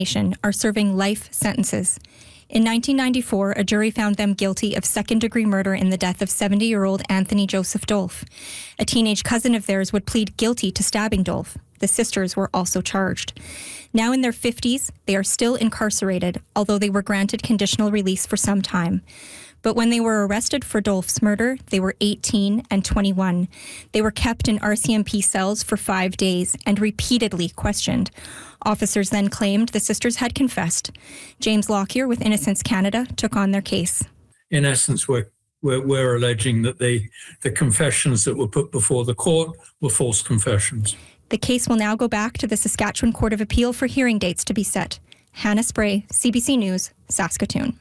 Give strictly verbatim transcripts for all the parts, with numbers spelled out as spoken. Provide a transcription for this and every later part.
are serving life sentences. In nineteen ninety-four, a jury found them guilty of second-degree murder in the death of seventy-year-old Anthony Joseph Dolph. A teenage cousin of theirs would plead guilty to stabbing Dolph. The sisters were also charged. Now in their fifties, they are still incarcerated, although they were granted conditional release for some time. But when they were arrested for Dolph's murder, they were eighteen and twenty-one. They were kept in R C M P cells for five days and repeatedly questioned. Officers then claimed the sisters had confessed. James Lockyer with Innocence Canada took on their case. In essence, we're, we're, we're alleging that the, the confessions that were put before the court were false confessions. The case will now go back to the Saskatchewan Court of Appeal for hearing dates to be set. Hannah Spray, C B C News, Saskatoon.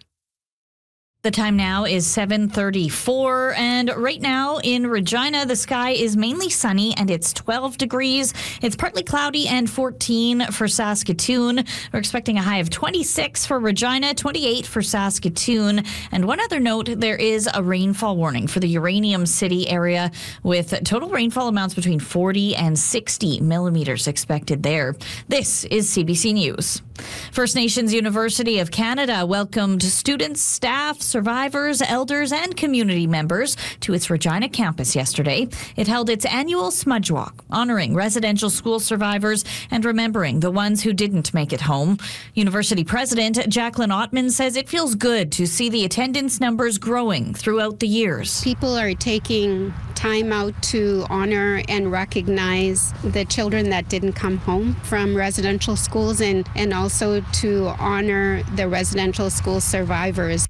The time now is seven thirty-four, and right now in Regina, the sky is mainly sunny and it's twelve degrees. It's partly cloudy and fourteen for Saskatoon. We're expecting a high of twenty-six for Regina, twenty-eight for Saskatoon. And one other note, there is a rainfall warning for the Uranium City area with total rainfall amounts between forty and sixty millimeters expected there. This is C B C News. First Nations University of Canada welcomed students, staff, survivors, elders, and community members to its Regina campus yesterday. It held its annual Smudge Walk, honoring residential school survivors and remembering the ones who didn't make it home. University President Jacqueline Ottman says it feels good to see the attendance numbers growing throughout the years. People are taking time out to honor and recognize the children that didn't come home from residential schools, and, and also to honor the residential school survivors.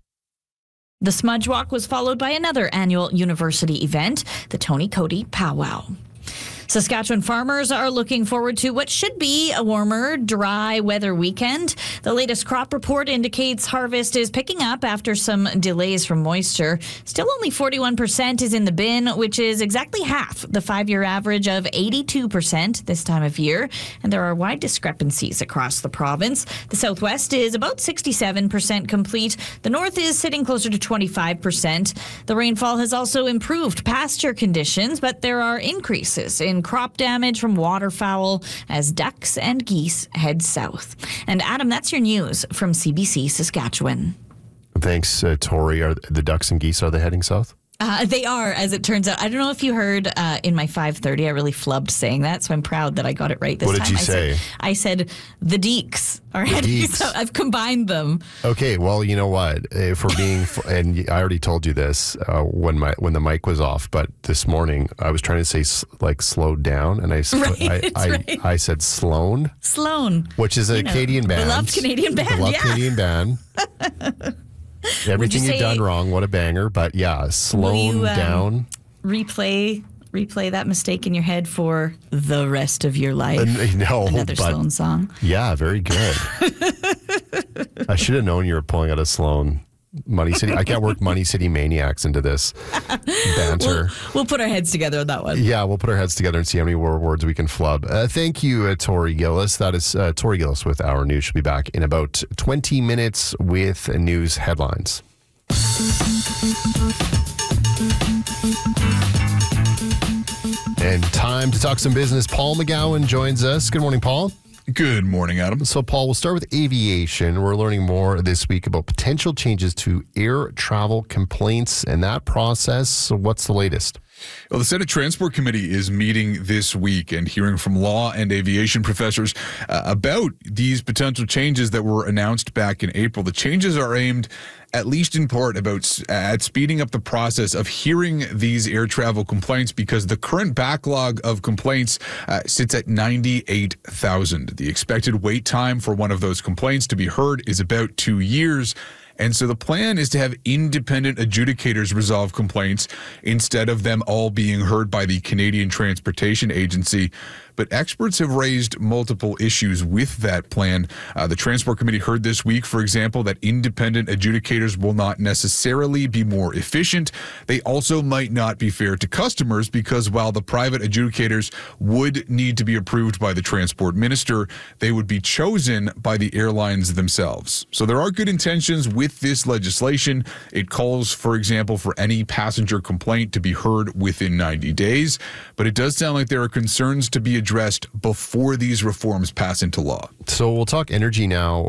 The Smudge Walk was followed by another annual university event, the Tony Cody Powwow. Saskatchewan farmers are looking forward to what should be a warmer, dry weather weekend. The latest crop report indicates harvest is picking up after some delays from moisture. Still only forty-one percent is in the bin, which is exactly half the five-year average of eighty-two percent this time of year. And there are wide discrepancies across the province. The southwest is about sixty-seven percent complete. The north is sitting closer to twenty-five percent. The rainfall has also improved pasture conditions, but there are increases in crop damage from waterfowl as ducks and geese head south. And Adam, that's your news from C B C Saskatchewan. Thanks, uh, Tori. Are the ducks and geese, are they heading south? Uh, they are, as it turns out. I don't know if you heard uh, in my five thirty, I really flubbed saying that, so I'm proud that I got it right this time. What did you I say? Said, I said the deeks are the heading deeks. south. I've combined them. Okay, well, you know what? If we're being, and I already told you this uh, when my when the mic was off, but this morning I was trying to say like slowed down, and I right, I, I, right. I said Sloan. Sloan. Which is a you know, Canadian band. Beloved Canadian band, Beloved yeah. Canadian band. Everything you you've say, done wrong, what a banger. But yeah, slown you, um, down. Replay replay that mistake in your head for the rest of your life. Uh, no, Another but, Sloan song. Yeah, very good. I should have known you were pulling out a Sloan. Money City. I can't work Money City Maniacs into this banter. We'll, we'll put our heads together on that one. Yeah, we'll put our heads together and see how many more words we can flub. Uh, thank you, uh, Tori Gillis. That is uh, Tori Gillis with Our News. She'll be back in about twenty minutes with news headlines. And time to talk some business. Paul McGowan joins us. Good morning, Paul. Good morning, Adam. So, Paul, we'll start with aviation. We're learning more this week about potential changes to air travel complaints and that process. So what's the latest? Well, the Senate Transport Committee is meeting this week and hearing from law and aviation professors uh, about these potential changes that were announced back in April. The changes are aimed, at least in part, about at speeding up the process of hearing these air travel complaints, because the current backlog of complaints uh, sits at ninety-eight thousand. The expected wait time for one of those complaints to be heard is about two years. And so the plan is to have independent adjudicators resolve complaints instead of them all being heard by the Canadian Transportation Agency. But experts have raised multiple issues with that plan. Uh, the Transport Committee heard this week, for example, that independent adjudicators will not necessarily be more efficient. They also might not be fair to customers, because while the private adjudicators would need to be approved by the transport minister, they would be chosen by the airlines themselves. So there are good intentions with this legislation. It calls, for example, for any passenger complaint to be heard within ninety days. But it does sound like there are concerns to be addressed addressed before these reforms pass into law. So we'll talk energy now.